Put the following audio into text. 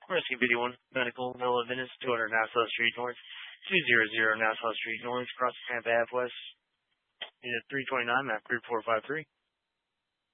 Rescue 51, Medical, Villa Venice, 200 Nassau Street North, 200 Nassau Street North, across Tampa Ave West. Unit 329, map group 453.